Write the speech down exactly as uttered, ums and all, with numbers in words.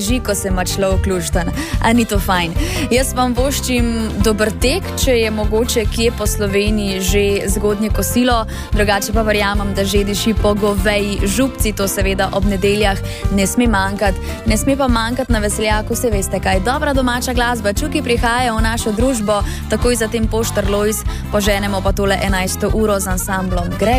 ko se ima človek luštan. A ni to fajn? Jaz vam voščim dober tek, če je mogoče kje po Sloveniji že zgodnje kosilo, drugače pa verjamem, da že diši po goveji župci, to seveda ob nedeljah ne sme manjkati. Ne sme pa manjkati na veseljaku, se veste kaj, dobra domača glasba, čuki prihajajo v našo družbo, takoj za tem Poštar Lojz, poženemo pa tole enajsto uro z ansamblom Greg.